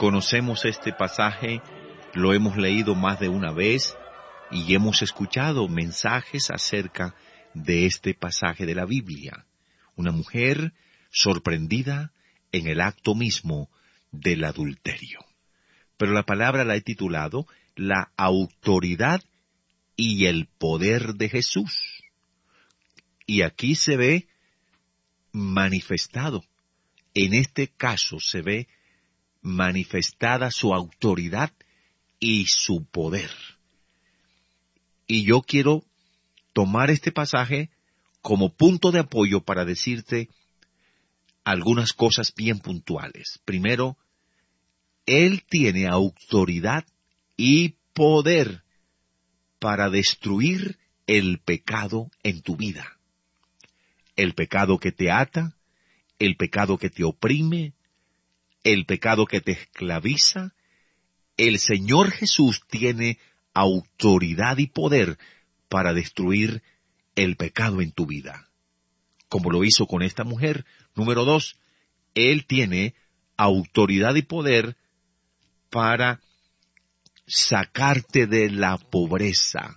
Conocemos este pasaje, lo hemos leído más de una vez y hemos escuchado mensajes acerca de este pasaje de la Biblia. Una mujer sorprendida en el acto mismo del adulterio. Pero la palabra la he titulado La autoridad y el poder de Jesús. Y aquí se ve manifestado, en este caso se ve manifestada su autoridad y su poder. Y yo quiero tomar este pasaje como punto de apoyo para decirte algunas cosas bien puntuales. Primero, Él tiene autoridad y poder para destruir el pecado en tu vida. El pecado que te ata, el pecado que te oprime, el pecado que te esclaviza. El Señor Jesús tiene autoridad y poder para destruir el pecado en tu vida, como lo hizo con esta mujer. Número 2, Él tiene autoridad y poder para sacarte de la pobreza,